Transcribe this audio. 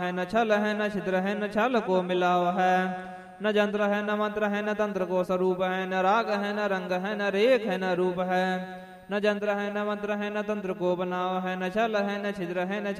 है न छल है न छिद्र है न छल को मिलाव है, न जंत्र है न मंत्र है न तंत्र को स्वरूप है, न राग है न रंग है न रेख है न रूप है, न जंत्र है न मंत्र है न तंत्र को बनाव है, न छल है न छिद्र है न